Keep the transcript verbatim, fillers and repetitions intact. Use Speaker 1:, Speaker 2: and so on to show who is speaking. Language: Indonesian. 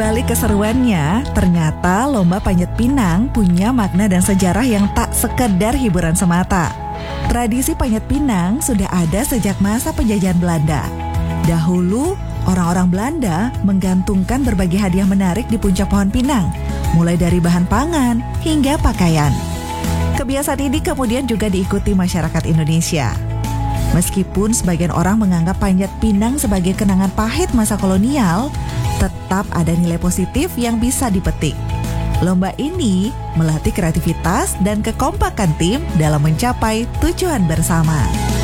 Speaker 1: Di balik keseruannya, ternyata lomba panjat pinang punya makna dan sejarah yang tak sekedar hiburan semata. Tradisi panjat pinang sudah ada sejak masa penjajahan Belanda. Dahulu, orang-orang Belanda menggantungkan berbagai hadiah menarik di puncak pohon pinang, mulai dari bahan pangan hingga pakaian. Kebiasaan ini kemudian juga diikuti masyarakat Indonesia. Meskipun sebagian orang menganggap panjat pinang sebagai kenangan pahit masa kolonial, tetap ada nilai positif yang bisa dipetik. Lomba ini melatih kreativitas dan kekompakan tim dalam mencapai tujuan bersama.